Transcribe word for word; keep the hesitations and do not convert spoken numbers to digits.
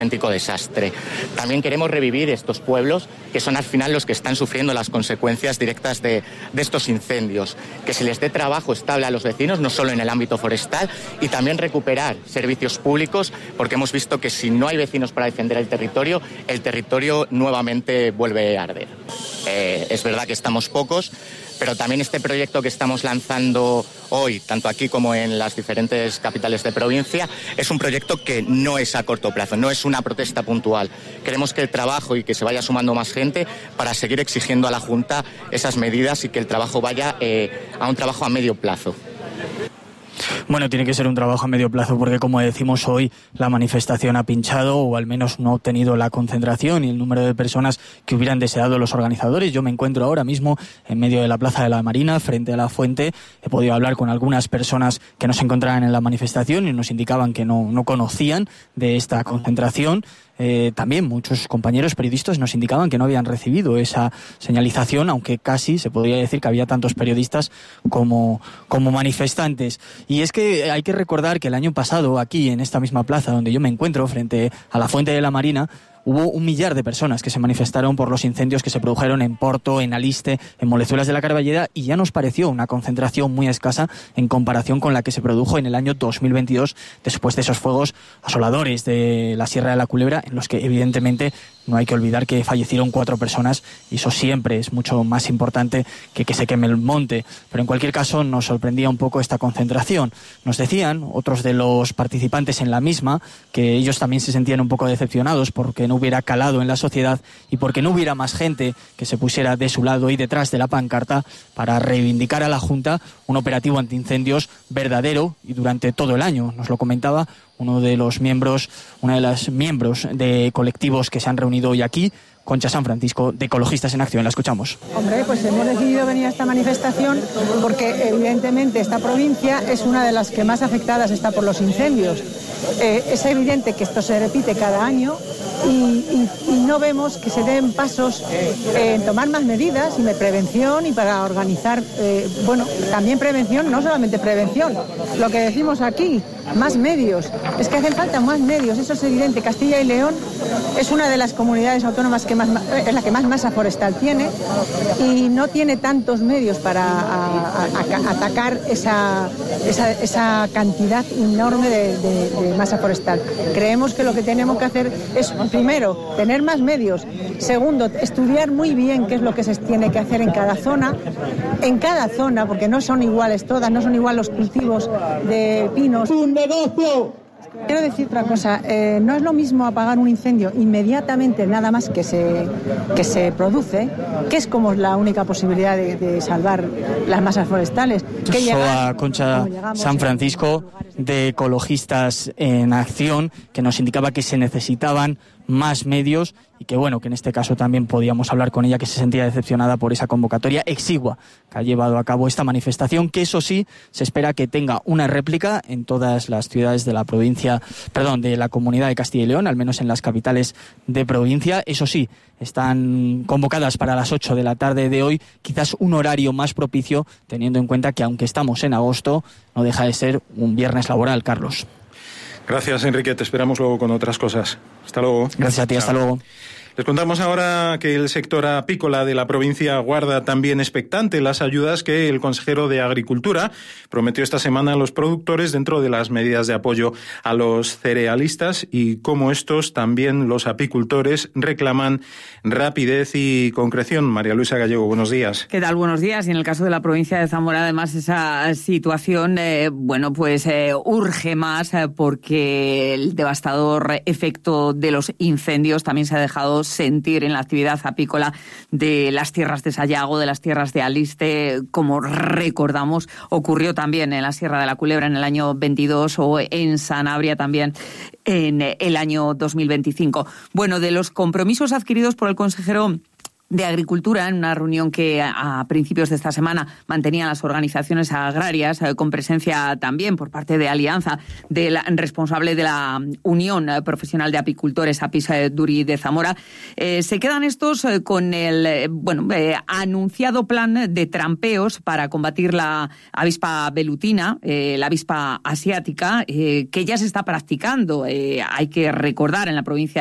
auténtico desastre. También queremos revivir estos pueblos que son al final los que están sufriendo las consecuencias directas de, de estos incendios, que se les dé trabajo estable a los vecinos, no solo en el ámbito forestal, y también recuperar servicios públicos, porque hemos visto que si no hay vecinos para defender el territorio, el territorio nuevamente vuelve a arder. Eh, es verdad que estamos pocos, pero también este proyecto que estamos lanzando hoy, tanto aquí como en las diferentes capitales de provincia, es un proyecto que no es a corto plazo, no es una protesta puntual. Queremos que el trabajo y que se vaya sumando más gente para seguir exigiendo a la Junta esas medidas y que el trabajo vaya eh, a un trabajo a medio plazo. Bueno, tiene que ser un trabajo a medio plazo porque, como decimos hoy, la manifestación ha pinchado o al menos no ha obtenido la concentración y el número de personas que hubieran deseado los organizadores. Yo me encuentro ahora mismo en medio de la Plaza de la Marina, frente a la fuente. He podido hablar con algunas personas que no se encontraban en la manifestación y nos indicaban que no, no conocían de esta concentración. Eh, también muchos compañeros periodistas nos indicaban que no habían recibido esa señalización, aunque casi se podría decir que había tantos periodistas como, como manifestantes. Y es que hay que recordar que el año pasado, aquí en esta misma plaza donde yo me encuentro, frente a la Fuente de la Marina, hubo un millar de personas que se manifestaron por los incendios que se produjeron en Porto, en Aliste, en Molezuelas de la Carballeda, y ya nos pareció una concentración muy escasa en comparación con la que se produjo en el año dos mil veintidós, después de esos fuegos asoladores de la Sierra de la Culebra, en los que evidentemente no hay que olvidar que fallecieron cuatro personas, y eso siempre es mucho más importante que que se queme el monte. Pero en cualquier caso nos sorprendía un poco esta concentración. Nos decían otros de los participantes en la misma que ellos también se sentían un poco decepcionados porque no hubiera calado en la sociedad y porque no hubiera más gente que se pusiera de su lado y detrás de la pancarta para reivindicar a la Junta un operativo antiincendios verdadero y durante todo el año. Nos lo comentaba uno de los miembros, una de las miembros de colectivos que se han reunido hoy aquí, Concha San Francisco, de Ecologistas en Acción. La escuchamos. Hombre, pues hemos decidido venir a esta manifestación porque evidentemente esta provincia es una de las que más afectadas está por los incendios. Eh, es evidente que esto se repite cada año y, y, y no vemos que se den pasos eh, en tomar más medidas y de prevención y para organizar, eh, bueno, también prevención, no solamente prevención, lo que decimos aquí, más medios. Es que hacen falta más medios, eso es evidente. Castilla y León es una de las comunidades autónomas que más, es la que más masa forestal tiene y no tiene tantos medios para a, a, a, atacar esa, esa, esa cantidad enorme de, de, de masa forestal. Creemos que lo que tenemos que hacer es, primero, tener más medios. Segundo, estudiar muy bien qué es lo que se tiene que hacer en cada zona, en cada zona, porque no son iguales todas, no son igual los cultivos de pinos. ¡Un negocio! Quiero decir otra cosa, eh, no es lo mismo apagar un incendio inmediatamente nada más que se, que se produce, que es como la única posibilidad de, de salvar las masas forestales. Que llegar, a Concha San Francisco, de Ecologistas en Acción, que nos indicaba que se necesitaban más medios y que bueno, que en este caso también podíamos hablar con ella, que se sentía decepcionada por esa convocatoria exigua que ha llevado a cabo esta manifestación, que eso sí, se espera que tenga una réplica en todas las ciudades de la provincia, perdón, de la Comunidad de Castilla y León, al menos en las capitales de provincia. Eso sí, están convocadas para las ocho de la tarde de hoy, quizás un horario más propicio, teniendo en cuenta que aunque estamos en agosto, no deja de ser un viernes laboral, Carlos. Gracias, Enrique. Te esperamos luego con otras cosas. Hasta luego. Gracias a ti. Hasta luego. Les contamos ahora que el sector apícola de la provincia guarda también expectante las ayudas que el consejero de Agricultura prometió esta semana a los productores dentro de las medidas de apoyo a los cerealistas y como estos también los apicultores reclaman rapidez y concreción. María Luisa Gallego, buenos días. ¿Qué tal? Buenos días. Y en el caso de la provincia de Zamora, además, esa situación, eh, bueno, pues eh, urge más eh, porque el devastador efecto de los incendios también se ha dejado sentir en la actividad apícola de las tierras de Sayago, de las tierras de Aliste, como recordamos, ocurrió también en la Sierra de la Culebra en el año veintidós o en Sanabria también en el año dos mil veinticinco. Bueno, de los compromisos adquiridos por el consejero de Agricultura, en una reunión que a principios de esta semana mantenían las organizaciones agrarias, eh, con presencia también por parte de Alianza, del responsable de la Unión Profesional de Apicultores, Apis Duri de Zamora. Eh, se quedan estos eh, con el eh, bueno eh, anunciado plan de trampeos para combatir la avispa velutina, eh, la avispa asiática, eh, que ya se está practicando. Eh, hay que recordar, en la provincia